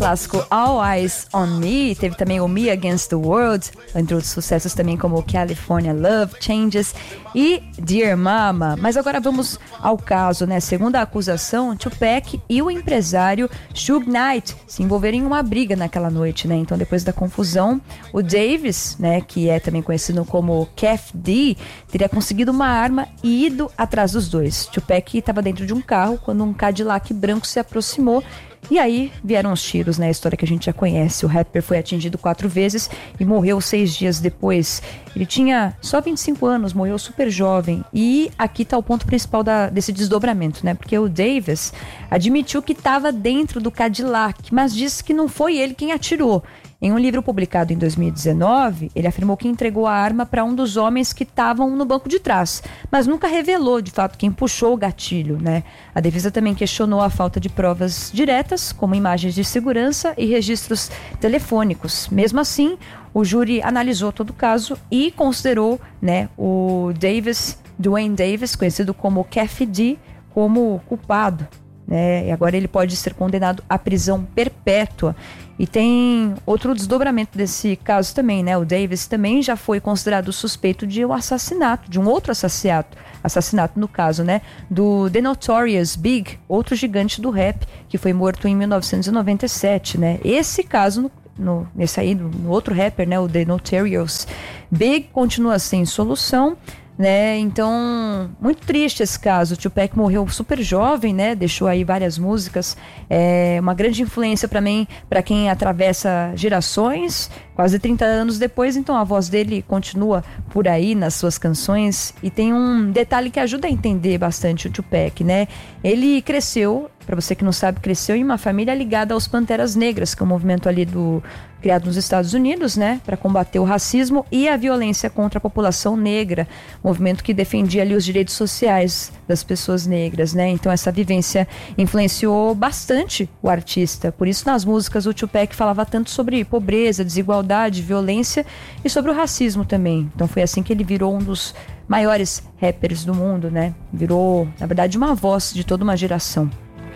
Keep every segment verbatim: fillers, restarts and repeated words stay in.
clássico All Eyes on Me, teve também o Me Against the World, entre outros sucessos também como California Love, Changes e Dear Mama. Mas agora vamos ao caso, né? Segundo a acusação, Tupac e o empresário Suge Knight se envolveram em uma briga naquela noite, né? Então, depois da confusão, o Davis, né, que é também conhecido como Kef D, teria conseguido uma arma e ido atrás dos dois. Tupac estava dentro de um carro quando um Cadillac branco se aproximou e aí vieram os tiros, né? A história que a gente já conhece. O rapper foi atingido quatro vezes e morreu seis dias depois. Ele tinha só vinte e cinco anos, morreu super jovem. E aqui está o ponto principal da, desse desdobramento, né? Porque o Davis admitiu que estava dentro do Cadillac, mas disse que não foi ele quem atirou. Em um livro publicado em dois mil e dezenove, ele afirmou que entregou a arma para um dos homens que estavam no banco de trás, mas nunca revelou, de fato, quem puxou o gatilho, né? A defesa também questionou a falta de provas diretas, como imagens de segurança e registros telefônicos. Mesmo assim, o júri analisou todo o caso e considerou, né, o Davis, Duane Davis, conhecido como Kef D, como culpado. Né? E agora ele pode ser condenado à prisão perpétua. E tem outro desdobramento desse caso também, né? O Davis também já foi considerado suspeito de um assassinato, de um outro assassinato, assassinato no caso, né? Do The Notorious Big, outro gigante do rap, que foi morto em mil novecentos e noventa e sete, né? Esse caso, no, no, nesse aí, no, no outro rapper, né? O The Notorious Big, continua sem solução. Né? Então, muito triste esse caso. O Tupac morreu super jovem, né? Deixou aí várias músicas, é uma grande influência para mim, para quem atravessa gerações, quase trinta anos depois. Então a voz dele continua por aí nas suas canções. E tem um detalhe que ajuda a entender bastante o Tupac, né? Ele cresceu, para você que não sabe, cresceu em uma família ligada aos Panteras Negras, que é um movimento ali do criado nos Estados Unidos, né, para combater o racismo e a violência contra a população negra, movimento que defendia ali os direitos sociais das pessoas negras, né? Então essa vivência influenciou bastante o artista. Por isso nas músicas o Tupac falava tanto sobre pobreza, desigualdade, violência e sobre o racismo também. Então foi assim que ele virou um dos maiores rappers do mundo, né? Virou, na verdade, uma voz de toda uma geração.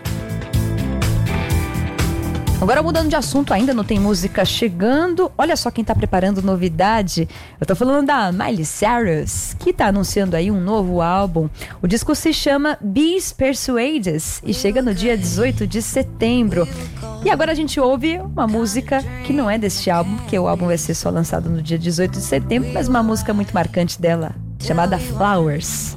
Agora mudando de assunto, ainda não tem música chegando. Olha só quem tá preparando novidade. Eu tô falando da Miley Cyrus, que tá anunciando aí um novo álbum. O disco se chama Be Persuaded e chega no dia dezoito de setembro. E agora a gente ouve uma música que não é deste álbum, porque o álbum vai ser só lançado no dia dezoito de setembro, mas uma música muito marcante dela, chamada Flowers.